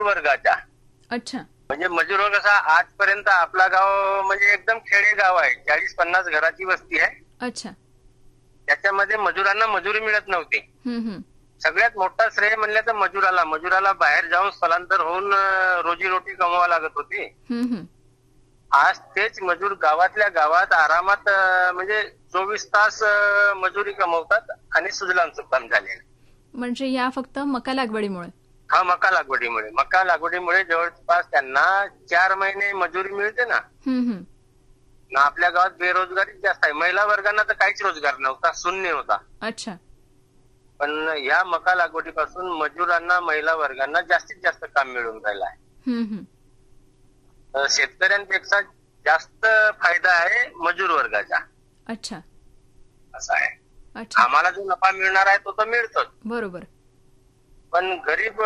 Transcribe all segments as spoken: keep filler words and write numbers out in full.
वर्गाच्या. अच्छा. म्हणजे मजूर वर्ग कसा आजपर्यंत आपला गाव म्हणजे एकदम खेडे गाव आहे, चाळीस पन्नास घराची वस्ती आहे. अच्छा. त्याच्यामध्ये मजुरांना मजुरी मिळत नव्हती. हम्म हम्म. सगळ्यात मोठा श्रेय म्हणलं तर मजुराला मजुराला बाहेर जाऊन स्थलांतर होऊन रोजीरोटी कमवावी लागत होती. हम्म हम्म. आज तेच मजूर गावातल्या गावात आरामात म्हणजे चोवीस तास मजुरी कमवतात आणि सुजलाम सुफलाम झाले. म्हणजे या फक्त मका लागवडीमुळे. हा, मका लागवडीमुळे मका लागवडीमुळे जवळपास त्यांना चार महिने मजुरी मिळते ना. हम्म हम्म. ना आपल्या गावात बेरोजगारी जास्त आहे. महिला वर्गांना तर काहीच रोजगार नव्हता, शून्य होता. अच्छा. पण या मका लागवडीपासून मजुरांना महिला वर्गांना जास्तीत जास्त काम मिळून राहिलं आहे. हम्म हम्म. शेतकऱ्यांपेक्षा जास्त फायदा आहे मजूर वर्गाचा. अच्छा. असं आहे. अच्छा. आम्हाला जो नफा मिळणार आहे तो तर मिळतोच. बरोबर. पण गरीब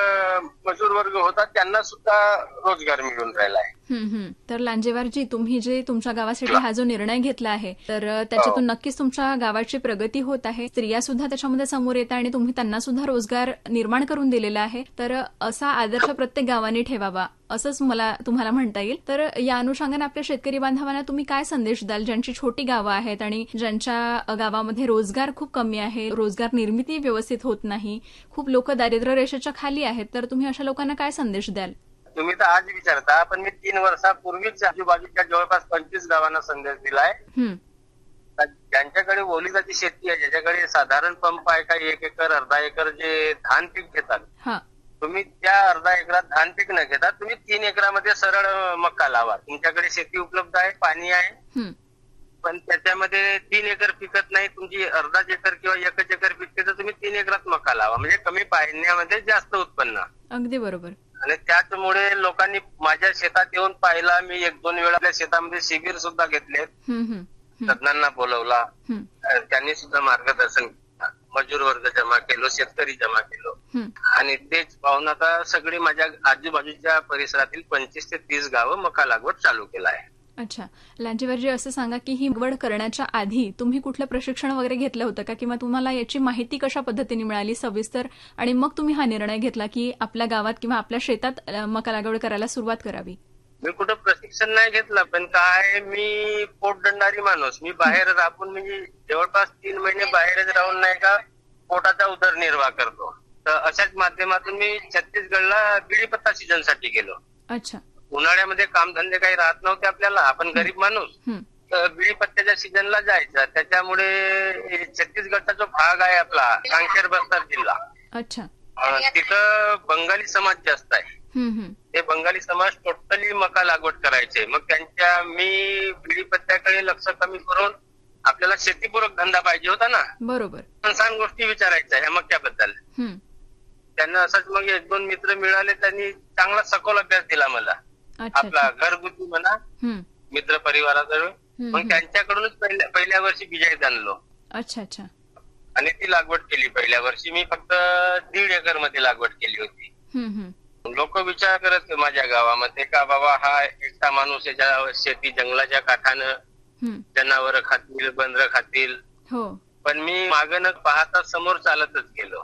मजूर वर्ग होता त्यांना सुद्धा रोजगार मिळून राहिला आहे. तर लांजेवारजी, तुम्ही जे तुमच्या गावासाठी हा जो निर्णय घेतला आहे तर त्याच्यातून नक्कीच तुमच्या गावाची प्रगती होत आहे. स्त्रिया सुद्धा त्याच्यामध्ये समोर येतात आणि तुम्ही त्यांना सुद्धा रोजगार निर्माण करून दिलेला आहे. तर असा आदर्श प्रत्येक गावाने ठेवावा असंच मला तुम्हाला म्हणता येईल. तर या अनुषंगाने आपल्या शेतकरी बांधवांना तुम्ही काय संदेश द्याल, ज्यांची छोटी गावं आहेत आणि ज्यांच्या गावामध्ये रोजगार खूप कमी आहे, रोजगार निर्मिती व्यवस्थित होत नाही, खूप लोक दारिद्र्य रेषेच्या खाली आहेत, तर तुम्ही अशा लोकांना काय संदेश द्याल? तुम्ही तर आज विचारता, पण मी तीन वर्षापूर्वीच आजूबाजूच्या जवळपास पंचवीस गावांना संदेश दिलाय. ज्यांच्याकडे ओलिताची शेती आहे, ज्याच्याकडे साधारण पंप आहे, काही एक एकर अर्धा एकर जे धान पीक घेतात, तुम्ही त्या अर्धा एकरात धान पीक न घेता तुम्ही तीन एकरामध्ये सरळ मका लावा. तुमच्याकडे शेती उपलब्ध आहे, पाणी आहे, पण त्याच्यामध्ये तीन एकर पिकत नाही, तुमची अर्धाच एकर किंवा एकच एकर पिकते, तर तुम्ही तीन एकरात मका लावा. म्हणजे कमी पाण्यामध्ये जास्त उत्पन्न. अगदी बरोबर. आणि त्याचमुळे लोकांनी माझ्या शेतात येऊन पाहिला. मी एक दोन वेळा आपल्या शेतामध्ये शिबिर सुद्धा घेतले, तज्ञांना बोलवला, त्यांनी सुद्धा मार्गदर्शन केलं. मजूर वर्ग जमा केलो, शेतकरी जमा केलो, आणि तेच पाहून आता सगळे माझ्या आजूबाजूच्या परिसरातील पंचवीस ते तीस गावं मका लागवड चालू केला आहे. अच्छा. लांजेवारजी, असं सांगा की ही लागवड करण्याच्या आधी तुम्ही कुठलं प्रशिक्षण वगैरे घेतलं होतं का, किंवा तुम्हाला याची माहिती कशा पद्धतीने मिळाली सविस्तर, आणि मग तुम्ही हा निर्णय घेतला की आपल्या गावात किंवा आपल्या शेतात मका लागवड करायला सुरुवात करावी? मी कुठं प्रशिक्षण नाही घेतलं, पण काय मी पोटदंडारी माणूस. मी बाहेर राहून म्हणजे जवळपास तीन महिने बाहेरच राहून नाही का पोटाचा उदरनिर्वाह करतो. तर अशाच माध्यमातून मी छत्तीसगडला बिडीपत्ता सीझन साठी गेलो. अच्छा. उन्हाळ्यामध्ये कामधंदे काही राहत नव्हते आपल्याला, आपण गरीब माणूस, तर बिडीपत्त्याच्या सीझनला जायचं. त्याच्यामुळे छत्तीसगडचा जो भाग आहे आपला कांकेर बस्तर जिल्हा, अच्छा, तिथं बंगाली समाज जास्त आहे. ते बंगाली समाज टोटली मका लागवड करायचे. मग त्यांच्या मी बिडीपत्त्याकडे लक्ष कमी करून आपल्याला शेतीपूरक धंदा पाहिजे होता ना. बरोबर. पण सांग गोष्टी विचारायच्या ह्या मक्याबद्दल. त्यांना असंच मग एक दोन मित्र मिळाले, त्यांनी चांगला सखोल अभ्यास दिला मला, आपला घरगुती म्हणा, मित्र परिवाराजवळ. मग त्यांच्याकडूनच पहिल्या पहिल्या वर्षी बिजाईत आणलो. अच्छा अच्छा. आणि ती लागवड केली. पहिल्या वर्षी मी फक्त दीड एकर मध्ये लागवड केली होती. लोक विचार करत माझ्या गावामध्ये का बाबा हा एकटा माणूस याच्या शेती जंगलाच्या काठानं जनावर खातील, बंदर खातील, पण मी मागं न पाहता समोर चालतच गेलो.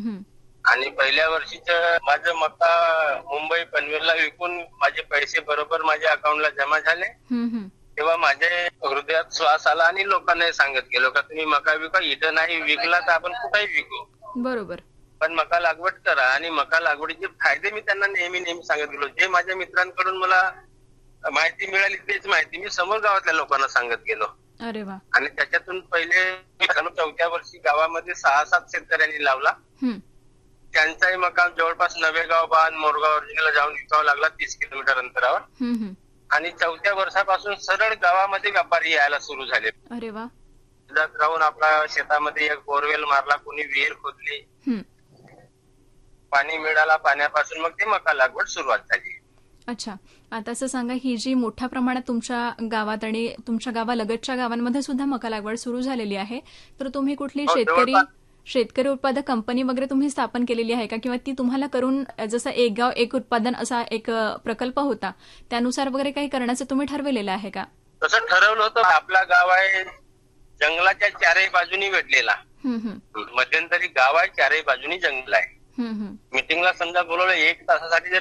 आणि पहिल्या वर्षीच माझं मका मुंबई पनवेलला विकून माझे पैसे बरोबर माझ्या अकाउंटला जमा झाले. तेव्हा माझ्या हृदयात श्वास आला आणि लोकांना सांगत गेलो का तुम्ही मका विका, इथं नाही विकला तर आपण कुठेही विकू. बरोबर. पण मका लागवड करा. आणि मका लागवडीचे फायदे मी त्यांना नेहमी नेहमी सांगत गेलो. जे माझ्या मित्रांकडून मला माहिती मिळाली तेच माहिती मी समोर गावातल्या लोकांना सांगत गेलो. अरे वा. आणि त्याच्यातून पहिले चौथ्या वर्षी गावामध्ये सहा सात शेतकऱ्यांनी लावला. त्यांचाही मका जवळपास नवेगाव बांध मोरगाव अर्जुनीला जाऊन विकावा लागला, तीस किलोमीटर अंतरावर. आणि चौथ्या वर्षापासून सरळ गावामध्ये व्यापारी यायला सुरू झाले. अरे वा. राहून आपला शेतामध्ये एक बोरवेल मारला, कोणी विहीर खोदली, पाणी मिळाला, पाण्यापासून मग ते मका लागवड सुरुवात झाली. अच्छा. आता असं सांगा, ही जी मोठ्या प्रमाणात तुमच्या गावात आणि तुमच्या गावालगतच्या गावांमध्ये सुद्धा मका लागवड सुरू झालेली आहे, तर तुम्ही कुठली शेतकरी शेतकरी उत्पादक कंपनी वगैरे तुम्ही स्थापन केलेली आहे का, किंवा ती तुम्हाला करून जसं एक गाव एक उत्पादन असा एक प्रकल्प होता त्यानुसार वगैरे काही करण्याचं तुम्ही ठरवलेलं आहे का? तसं ठरवलं होतं. आपला गाव आहे जंगलाच्या चारही बाजूनी वेढलेला, मध्यंतरी गाव आहे, चारही बाजूनी जंगल आहे. हम्म, हम्म. मीटिंगला समजा बोलवलं एक तासासाठी जर